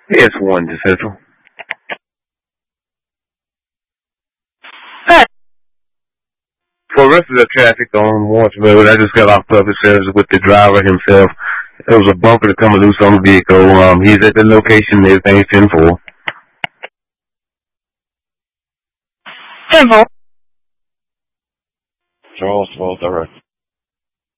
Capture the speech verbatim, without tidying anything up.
It's one to Central. Good. For the rest of the traffic on Morse Road, I just got off public service with the driver himself. There was a bumper coming loose on the vehicle. Um, he's at the location. Everything's ten four. Simple. Charles, twelve direct.